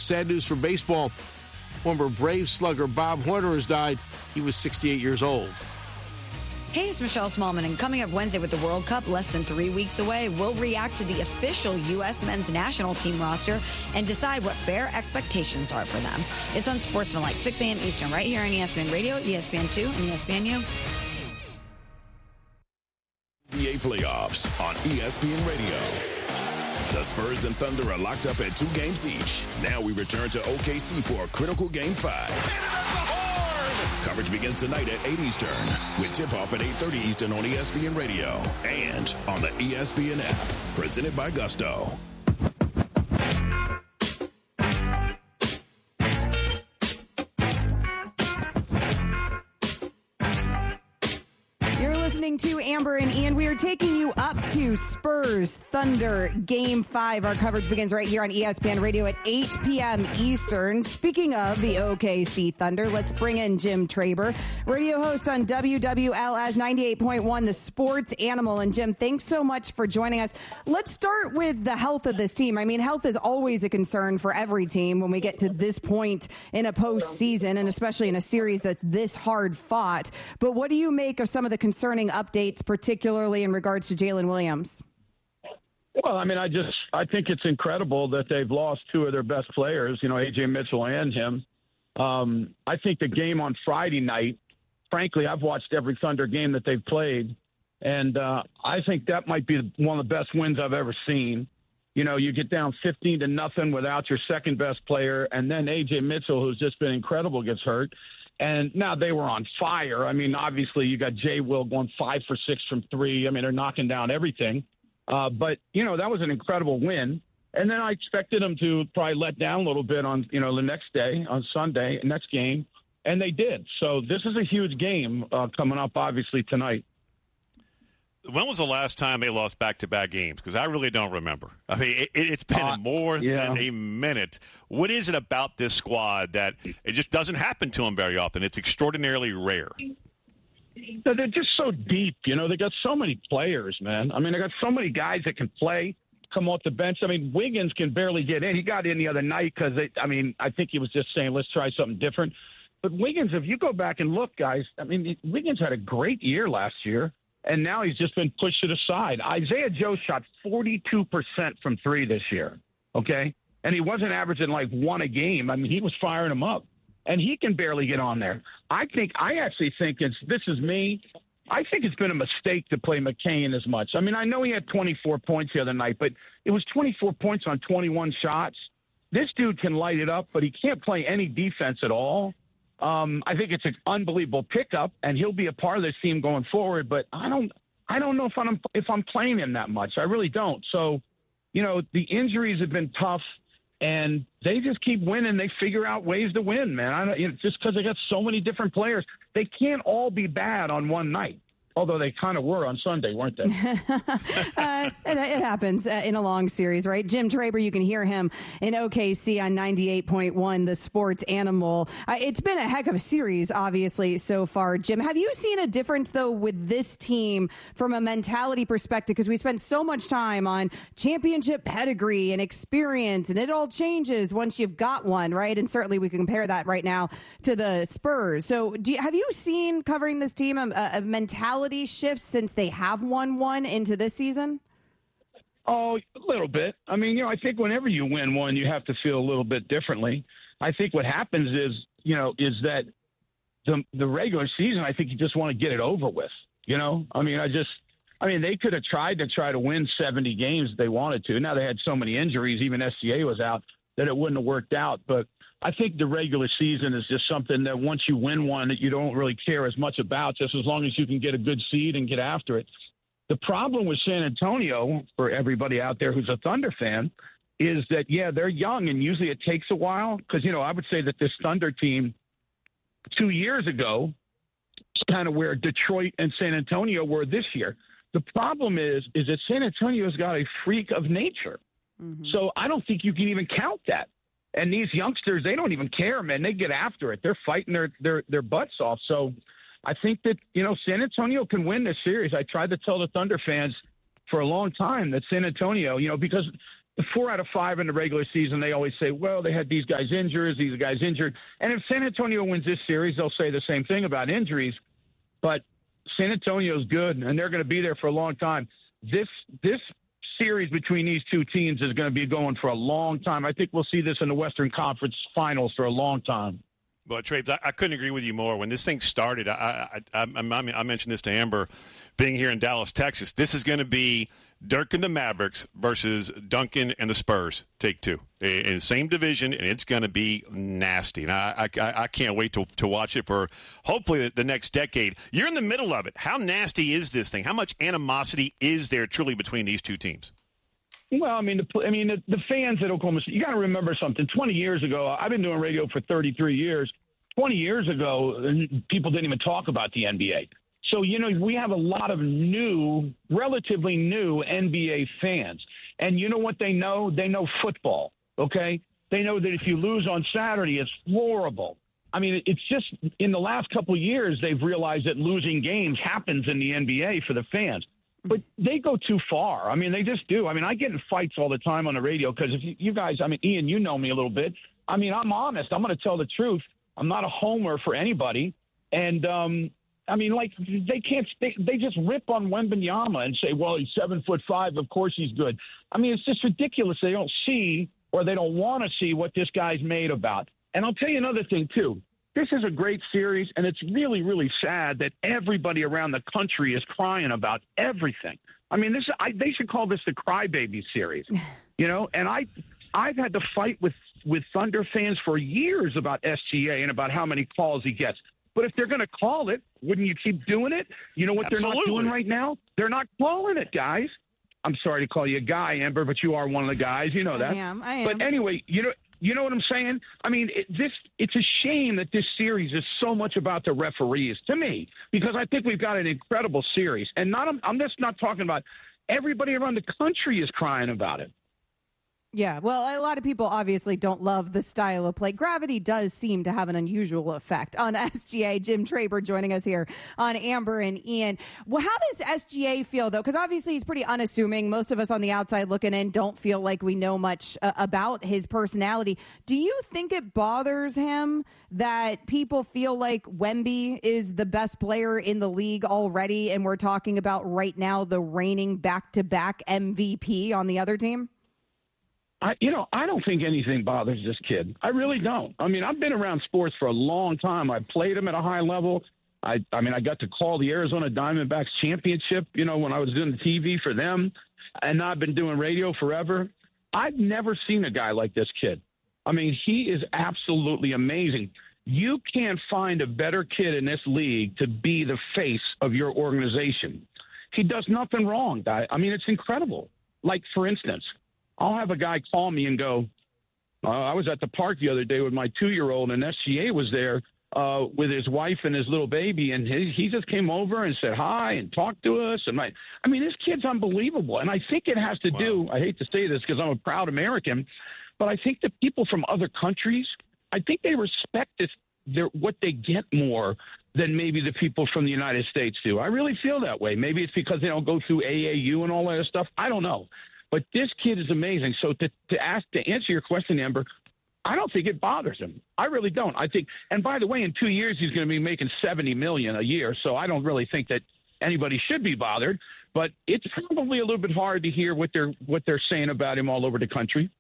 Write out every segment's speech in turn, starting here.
sad news for baseball. Former Braves slugger Bob Horner has died. He was 68 years old. Hey, it's Michelle Smallman, and coming up Wednesday with the World Cup less than 3 weeks away, we'll react to the official U.S. men's national team roster and decide what fair expectations are for them. It's on Sports Tonight, 6 a.m. Eastern, right here on ESPN Radio, ESPN2, and ESPNU. NBA playoffs on ESPN Radio. The Spurs and Thunder are locked up at 2 games each. Now we return to OKC for a critical Game 5. Coverage begins tonight at 8 Eastern with tip-off at 8:30 Eastern on ESPN Radio and on the ESPN app. Presented by Gusto. To Amber and Ian, we are taking you up to Spurs Thunder Game 5. Our coverage begins right here on ESPN Radio at 8 p.m. Eastern. Speaking of the OKC Thunder, let's bring in Jim Traber, radio host on WWLS 98.1, the sports animal. And Jim, thanks so much for joining us. Let's start with the health of this team. I mean, health is always a concern for every team when we get to this point in a postseason, and especially in a series that's this hard fought. But what do you make of some of the concerning updates, particularly in regards to Jalen Williams? Well, I mean, I think it's incredible that they've lost 2 of their best players, A.J. Mitchell and him. I think the game on Friday night, frankly, I've watched every Thunder game that they've played, and I think that might be one of the best wins I've ever seen. You get down 15-0 without your second best player, and then A.J. Mitchell, who's just been incredible, gets hurt. And now they were on fire. I mean, obviously, you got Jay Will going 5 for 6 from 3. I mean, they're knocking down everything. But, that was an incredible win. And then I expected them to probably let down a little bit on, the next day, on Sunday, next game. And they did. So this is a huge game coming up, obviously, tonight. When was the last time they lost back-to-back games? Because I really don't remember. I mean, it's been more than a minute. What is it about this squad that it just doesn't happen to them very often? It's extraordinarily rare. So they're just so deep. They got so many players, man. I mean, they got so many guys that can play, come off the bench. I mean, Wiggins can barely get in. He got in the other night because, I think he was just saying, let's try something different. But Wiggins, if you go back and look, guys, I mean, Wiggins had a great year last year. And now he's just been pushed to the side. Isaiah Joe shot 42% from 3 this year, okay? And he wasn't averaging like 1 a game. I mean, he was firing them up. And he can barely get on there. I actually think this is me. I think it's been a mistake to play McCain as much. I mean, I know he had 24 points the other night, but it was 24 points on 21 shots. This dude can light it up, but he can't play any defense at all. I think it's an unbelievable pickup, and he'll be a part of this team going forward. But I don't know if I'm playing him that much. I really don't. So, the injuries have been tough, and they just keep winning. They figure out ways to win, man. Just because they got so many different players, they can't all be bad on one night. Although they kind of were on Sunday, weren't they? It happens in a long series, right? Jim Traber, you can hear him in OKC on 98.1, the sports animal. It's been a heck of a series, obviously, so far. Jim, have you seen a difference, though, with this team from a mentality perspective? Because we spent so much time on championship pedigree and experience, and it all changes once you've got one, right? And certainly we can compare that right now to the Spurs. So have you seen, covering this team, a mentality shifts since they have won one into this season? Oh, a little bit. I mean, I think whenever you win one, you have to feel a little bit differently. I think what happens is that the regular season, I think you just want to get it over with. I mean, they could have tried to win 70 games if they wanted to. Now they had so many injuries, even SGA was out, that it wouldn't have worked out. But I think the regular season is just something that once you win one that you don't really care as much about, just as long as you can get a good seed and get after it. The problem with San Antonio, for everybody out there who's a Thunder fan, is that, they're young, and usually it takes a while. Because, I would say that this Thunder team 2 years ago is kind of where Detroit and San Antonio were this year. The problem is that San Antonio's got a freak of nature. Mm-hmm. So I don't think you can even count that. And these youngsters, they don't even care, man. They get after it. They're fighting their butts off. So I think that, San Antonio can win this series. I tried to tell the Thunder fans for a long time that San Antonio, because 4 out of 5 in the regular season, they always say, well, they had these guys injured. And if San Antonio wins this series, they'll say the same thing about injuries. But San Antonio's good, and they're going to be there for a long time. This series between these two teams is going to be going for a long time. I think we'll see this in the Western Conference Finals for a long time. Well, Trapes, I couldn't agree with you more. When this thing started, I mentioned this to Amber, being here in Dallas, Texas. This is going to be Dirk and the Mavericks versus Duncan and the Spurs, take two. In the same division, and it's going to be nasty. And I can't wait to watch it for hopefully the next decade. You're in the middle of it. How nasty is this thing? How much animosity is there truly between these two teams? Well, I mean, the fans at Oklahoma City, you got to remember something. 20 years ago, I've been doing radio for 33 years. 20 years ago, people didn't even talk about the NBA. So, we have a lot of relatively new NBA fans. And you know what they know? They know football, okay? They know that if you lose on Saturday, it's horrible. I mean, it's just in the last couple of years, they've realized that losing games happens in the NBA for the fans. But they go too far. I mean, they just do. I mean, I get in fights all the time on the radio because if you guys, I mean, Ian, you know me a little bit. I mean, I'm honest. I'm going to tell the truth. I'm not a homer for anybody. And, I mean, like, they just rip on Wembanyama and say, well, he's 7'5". Of course he's good. I mean, it's just ridiculous. They don't see or they don't want to see what this guy's made about. And I'll tell you another thing, too. This is a great series, and it's really, really sad that everybody around the country is crying about everything. I mean, they should call this the Crybaby series, And I've had to fight with Thunder fans for years about SGA and about how many calls he gets. But if they're going to call it, wouldn't you keep doing it? You know what Absolutely. They're not doing right now? They're not calling it, guys. I'm sorry to call you a guy, Amber, but you are one of the guys. You know that. I am. But anyway, you know what I'm saying? I mean, it's a shame that this series is so much about the referees, to me, because I think we've got an incredible series. And I'm just not talking about everybody around the country is crying about it. Yeah, well, a lot of people obviously don't love the style of play. Gravity does seem to have an unusual effect on SGA. Jim Traber joining us here on Amber and Ian. Well, how does SGA feel, though? Because obviously he's pretty unassuming. Most of us on the outside looking in don't feel like we know much about his personality. Do you think it bothers him that people feel like Wemby is the best player in the league already, and we're talking about right now the reigning back-to-back MVP on the other team? I don't think anything bothers this kid. I really don't. I mean, I've been around sports for a long time. I played them at a high level. I got to call the Arizona Diamondbacks championship, when I was doing the TV for them. And I've been doing radio forever. I've never seen a guy like this kid. I mean, he is absolutely amazing. You can't find a better kid in this league to be the face of your organization. He does nothing wrong. I mean, it's incredible. Like, for instance, I'll have a guy call me and go, I was at the park the other day with my 2-year-old, and SGA was there with his wife and his little baby, and he just came over and said hi and talked to us. And this kid's unbelievable. And I think it has to do, I hate to say this because I'm a proud American, but I think the people from other countries, I think they respect what they get more than maybe the people from the United States do. I really feel that way. Maybe it's because they don't go through AAU and all that stuff. I don't know. But this kid is amazing. So to answer your question, Amber, I don't think it bothers him. I really don't. I think, and by the way, in 2 years he's going to be making $70 million a year. So I don't really think that anybody should be bothered. But it's probably a little bit hard to hear what they're saying about him all over the country.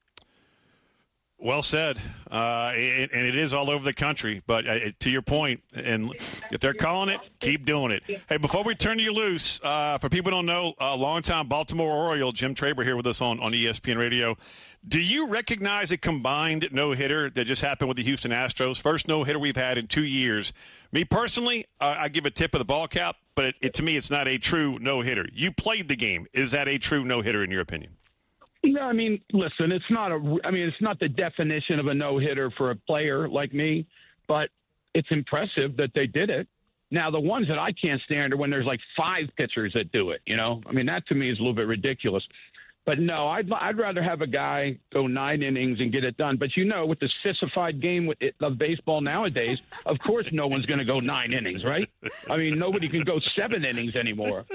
Well said, and it is all over the country. But to your point, and if they're calling it, keep doing it. Hey, before we turn you loose, for people who don't know, longtime Baltimore Oriole Jim Traber here with us on ESPN Radio. Do you recognize a combined no-hitter that just happened with the Houston Astros? First no-hitter we've had in 2 years. Me personally, I give a tip of the ball cap, but to me, it's not a true no-hitter. You played the game. Is that a true no-hitter in your opinion? No, I mean, listen, it's not the definition of a no-hitter for a player like me, but it's impressive that they did it. Now, the ones that I can't stand are when there's like 5 pitchers that do it, I mean, that to me is a little bit ridiculous. But no, I'd rather have a guy go 9 innings and get it done. But with the sissified game of baseball nowadays, of course no one's going to go 9 innings, right? I mean, nobody can go 7 innings anymore.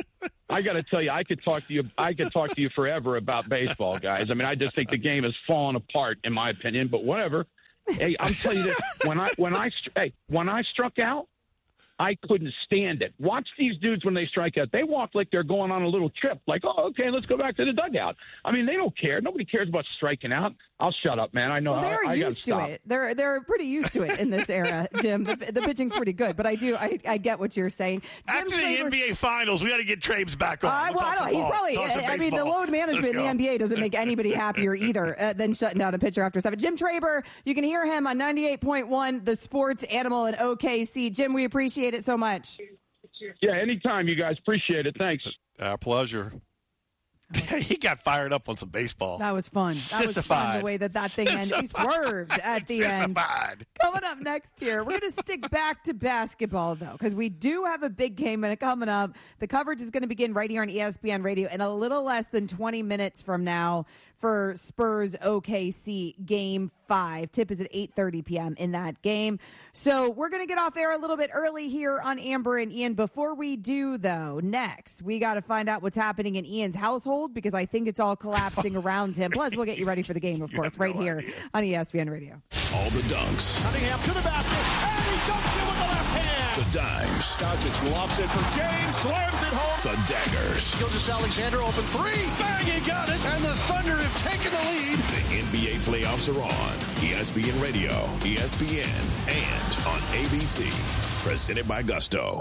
I got to tell you, I could talk to you forever about baseball, guys. I mean, I just think the game has fallen apart, in my opinion. But whatever. Hey, I'm telling you this: when I struck out, I couldn't stand it. Watch these dudes when they strike out. They walk like they're going on a little trip. Like, oh, okay, let's go back to the dugout. I mean, they don't care. Nobody cares about striking out. I'll shut up, man. I know. Well, they're used to it. They're pretty used to it in this era, Jim. The pitching's pretty good, but I get what you're saying. Jim After the NBA Finals, we got to get Traves back on. Well, I don't know. He's probably. I mean, the load management in the NBA doesn't make anybody happier either than shutting down a pitcher after 7. Jim Traber, you can hear him on 98.1, the Sports Animal in OKC. Jim, we appreciate it so much. Yeah, anytime, you guys. Appreciate it. Thanks. Our pleasure. He got fired up on some baseball. That was fun. That was fun, the way that thing ended. He swerved at the end. Coming up next here, we're going to stick back to basketball, though, because we do have a big game coming up. The coverage is going to begin right here on ESPN Radio in a little less than 20 minutes from now for Spurs OKC Game 5. Tip is at 8:30 p.m. in that game. So we're going to get off air a little bit early here on Amber and Ian. Before we do, though, next, we got to find out what's happening in Ian's household because I think it's all collapsing around him. Plus, we'll get you ready for the game, of course, right here on ESPN Radio. All the dunks. Cunningham to the basket, and he dunks it with the left hand. The dimes. Doncic lofts it for James, slams it home. The daggers. Gilgeous-Alexander open 3. Bang, he got it. And the Thunder have taken the lead. The NBA playoffs are on. ESPN Radio, ESPN, and on ABC. Presented by Gusto.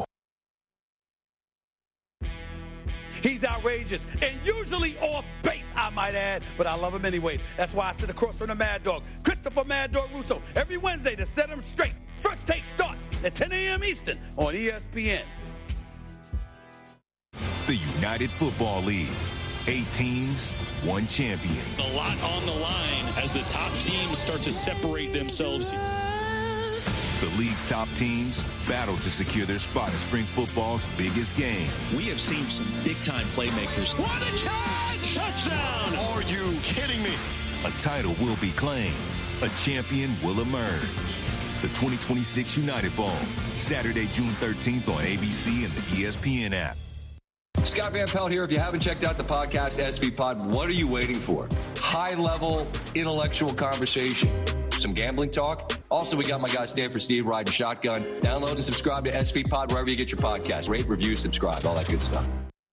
He's outrageous and usually off base, I might add, but I love him anyways. That's why I sit across from the Mad Dog, Christopher Mad Dog Russo, every Wednesday to set him straight. First Take starts at 10 a.m. Eastern on ESPN. The United Football League. 8 teams, 1 champion. A lot on the line as the top teams start to separate themselves. The league's top teams battle to secure their spot in spring football's biggest game. We have seen some big-time playmakers. What a catch! Touchdown! Are you kidding me? A title will be claimed. A champion will emerge. The 2026 United Bowl, Saturday, June 13th on ABC and the ESPN app. Scott Van Pelt here. If you haven't checked out the podcast, SV Pod, what are you waiting for? High-level, intellectual conversation. Some gambling talk. Also, we got my guy Stanford Steve riding shotgun. Download and subscribe to SV Pod wherever you get your podcast. Rate, review, subscribe, all that good stuff.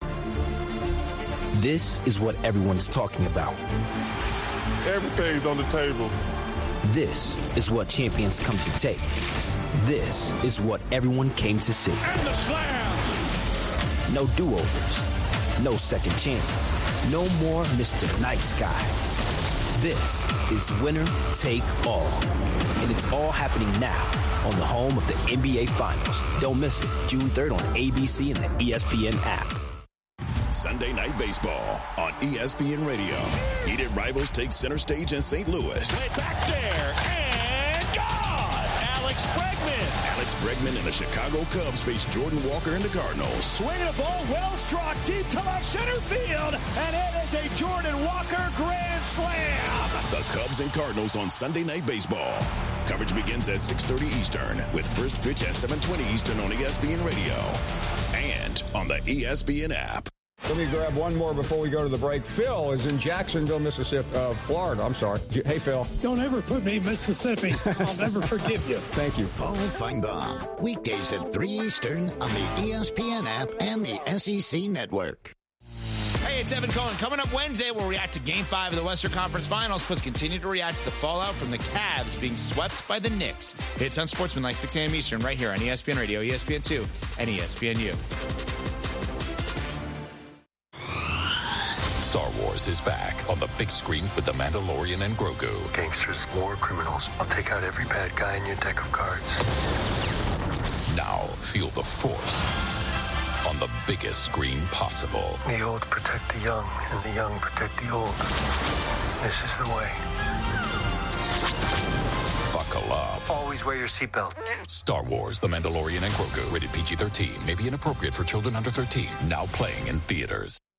This is what everyone's talking about. Everything's on the table. This is what champions come to take. This is what everyone came to see. And the slam! No do-overs. No second chances. No more Mr. Nice Guy. This is winner take all. And it's all happening now on the home of the NBA Finals. Don't miss it. June 3rd on ABC and the ESPN app. Sunday Night Baseball on ESPN Radio. Heated rivals take center stage in St. Louis. Way back there, and gone! Alex Bregman and the Chicago Cubs face Jordan Walker and the Cardinals. Swinging a ball, well struck, deep to left center field, and it is a Jordan Walker grand slam! The Cubs and Cardinals on Sunday Night Baseball. Coverage begins at 6:30 Eastern, with first pitch at 7:20 Eastern on ESPN Radio and on the ESPN app. Let me grab one more before we go to the break. Phil is in Jacksonville, Mississippi, Florida. I'm sorry. Hey, Phil. Don't ever put me in Mississippi. I'll never forgive you. Thank you. Paul Feinbaum, weekdays at 3 Eastern on the ESPN app and the SEC Network. Hey, it's Evan Cohen. Coming up Wednesday, we'll react to Game 5 of the Western Conference Finals, plus continue to react to the fallout from the Cavs being swept by the Knicks. It's on Sportsmanlike, 6 a.m. Eastern, right here on ESPN Radio, ESPN2, and ESPNU. Star Wars is back on the big screen with The Mandalorian and Grogu. Gangsters, war criminals. I'll take out every bad guy in your deck of cards. Now feel the Force on the biggest screen possible. The old protect the young, and the young protect the old. This is the way. Buckle up. Always wear your seatbelt. Star Wars, The Mandalorian and Grogu. Rated PG-13. May be inappropriate for children under 13. Now playing in theaters.